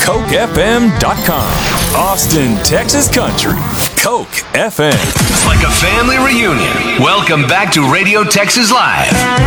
CokeFM.com. Austin, Texas country. Coke FM. It's like a family reunion. Welcome back to Radio Texas Live.